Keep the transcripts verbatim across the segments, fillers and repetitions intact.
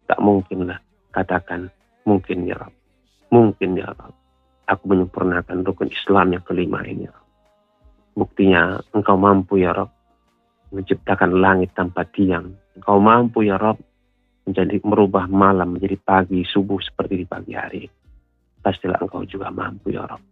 Tak mungkinlah katakan mungkin ya Rabb. Mungkin ya Rabb. Aku menyempurnakan rukun Islam yang kelima ini ya Rabb. Buktinya engkau mampu ya Rabb menciptakan langit tanpa tiang. Engkau mampu ya Rabb menjadi merubah malam menjadi pagi, subuh seperti di pagi hari. Pastilah engkau juga mampu ya Rabb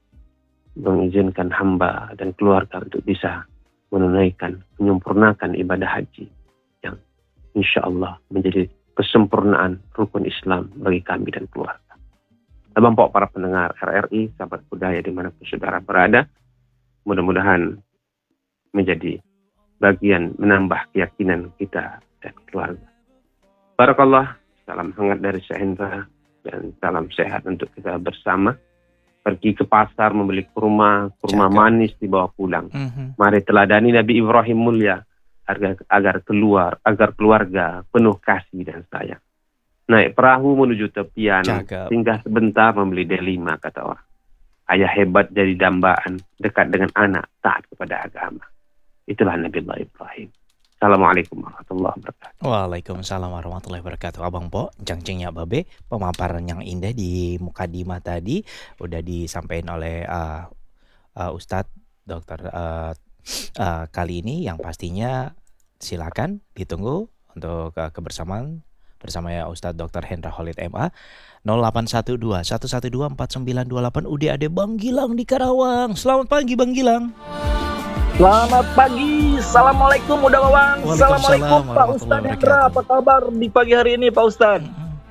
mengizinkan hamba dan keluarga untuk bisa menunaikan, menyempurnakan ibadah haji yang insya Allah menjadi kesempurnaan rukun Islam bagi kami dan keluarga. Abang Pok, para pendengar R R I, sahabat budaya dimanapun saudara berada, mudah-mudahan menjadi bagian menambah keyakinan kita dan keluarga. Barakallah, salam hangat dari Syekh Hendra dan salam sehat untuk kita bersama. Pergi ke pasar membeli kurma, kurma Jaga. manis dibawa pulang. Mhm. Mari teladani Nabi Ibrahim mulia agar, agar keluar, agar keluarga penuh kasih dan sayang. Naik perahu menuju tepian, Jaga. singgah sebentar membeli delima, kata orang. Ayah hebat jadi dambaan, dekat dengan anak, taat kepada agama. Itulah Nabi Allah Ibrahim. Assalamualaikum warahmatullahi wabarakatuh. Waalaikumsalam warahmatullahi wabarakatuh. Abang Po, jangcengnya babe, pemaparan yang indah di mukadimah tadi udah disampaikan oleh uh, uh, Ustadz Dokter uh, uh, kali ini, yang pastinya silakan ditunggu untuk uh, kebersamaan bersama ya Ustadz Dokter Hendra Khalid M A. nol delapan satu dua satu satu dua empat sembilan dua delapan U D A D Bang Gilang di Karawang. Selamat pagi Bang Gilang. Selamat pagi, Assalamualaikum Uda Wawang. Assalamualaikum Pak Ustadz Hendra, apa kabar di pagi hari ini Pak Ustadz?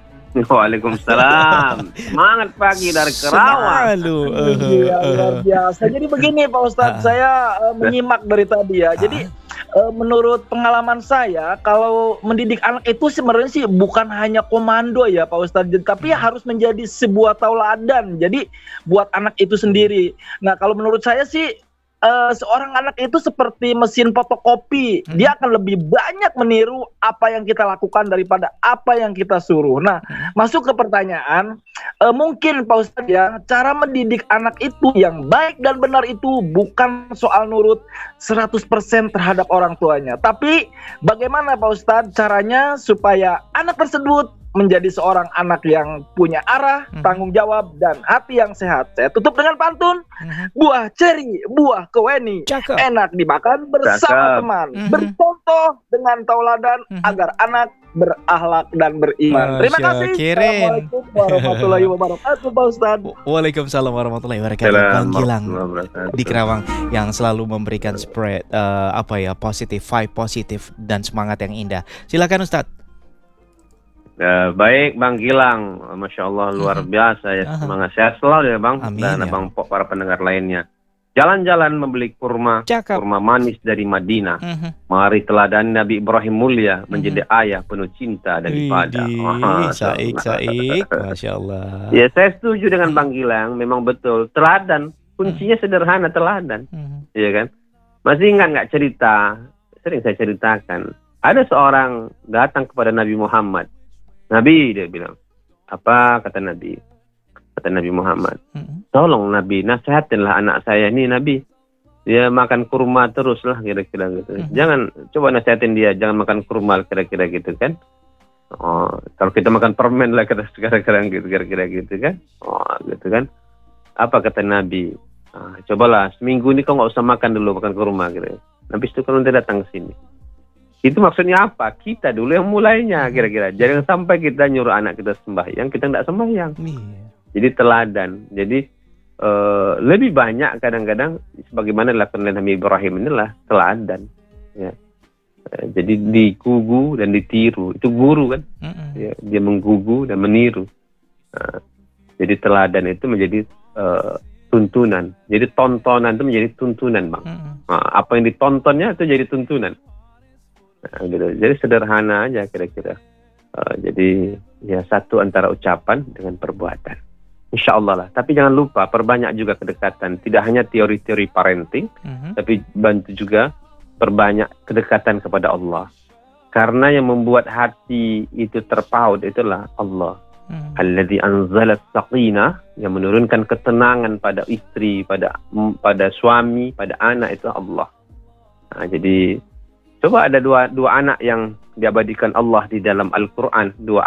Waalaikumsalam. Semangat pagi dari Kerawang. Selalu. Iya, luar biasa. Jadi begini Pak Ustadz, saya uh, menyimak dari tadi ya. Jadi uh, menurut pengalaman saya, kalau mendidik anak itu sebenarnya sih bukan hanya komando ya Pak Ustadz, tapi harus menjadi sebuah tauladan. Jadi buat anak itu sendiri. Nah kalau menurut saya sih, Uh, seorang anak itu seperti mesin fotokopi. Hmm. Dia akan lebih banyak meniru apa yang kita lakukan daripada apa yang kita suruh. Nah, hmm. masuk ke pertanyaan, uh, mungkin Pak Ustadz ya, cara mendidik anak itu yang baik dan benar itu bukan soal nurut seratus persen terhadap orang tuanya. Tapi bagaimana Pak Ustadz caranya supaya anak tersebut menjadi seorang anak yang punya arah, hmm. tanggung jawab, dan hati yang sehat. Saya tutup dengan pantun, hmm. buah ceri, buah keweni, Cakep. enak dimakan bersama Cakep. teman. Hmm. Bercontoh dengan tauladan hmm. agar anak berakhlak dan beriman. Masya Terima kasih. Kirin. Assalamualaikum warahmatullahi wabarakatuh, Pak Ustadz. Waalaikumsalam warahmatullahi wabarakatuh. Bang Gilang di Kerawang yang selalu memberikan spread uh, apa ya positif, vibe positif dan semangat yang indah. Silakan Ustadz. Ya, baik Bang Gilang, Masya Allah luar uh-huh. biasa ya, uh-huh. semangat sehat selalu ya Bang. Amin, dan ya. Abang Pok, para pendengar lainnya. Jalan-jalan membeli kurma, Cakep. kurma manis dari Madinah. Uh-huh. Mari teladani Nabi Ibrahim mulia menjadi uh-huh. ayah penuh cinta daripada. Widih, saik, saik, Masya Allah. Ya saya setuju dengan Bang Gilang, memang betul teladan, kuncinya uh-huh. sederhana teladan, uh-huh. ya kan? Masih ingat nggak cerita? Sering saya ceritakan. Ada seorang datang kepada Nabi Muhammad. Nabi, dia bilang, apa kata Nabi? Kata Nabi Muhammad, tolong Nabi, nasihatinlah anak saya ini Nabi. Dia makan kurma terus lah kira-kira gitu. Mm-hmm. Jangan, coba nasihatin dia, jangan makan kurma kira-kira gitu kan. Oh, kalau kita makan permen lah kira-kira gitu, kira-kira gitu kan. Oh, gitu kan. Apa kata Nabi? Ah, cobalah, seminggu ini kau nggak usah makan dulu, makan kurma gitu. Habis itu kan dia datang ke sini. Itu maksudnya apa? Kita dulu yang mulainya kira-kira. Jangan sampai kita nyuruh anak kita sembahyang, kita tidak sembahyang. Yeah. Jadi teladan. Jadi uh, lebih banyak kadang-kadang sebagaimana dilakukan oleh Nabi Ibrahim inilah teladan. Ya. Uh, jadi digugu dan ditiru. Itu guru kan? Mm-hmm. Ya, dia menggugu dan meniru. Uh, jadi teladan itu menjadi uh, tuntunan. Jadi tontonan itu menjadi tuntunan, Bang. Mm-hmm. Uh, apa yang ditontonnya itu jadi tuntunan. Nah, gitu. Jadi sederhana aja kira-kira. Uh, jadi ya satu antara ucapan dengan perbuatan. Insya Allah lah. Tapi jangan lupa perbanyak juga kedekatan. Tidak hanya teori-teori parenting, uh-huh. tapi bantu juga perbanyak kedekatan kepada Allah. Karena yang membuat hati itu terpaut itulah Allah. Uh-huh. Alladzi anzala as-sakinah, yang menurunkan ketenangan pada istri, pada pada suami, pada anak itu Allah. Nah, jadi coba ada dua dua anak yang diabadikan Allah di dalam Al-Quran, dua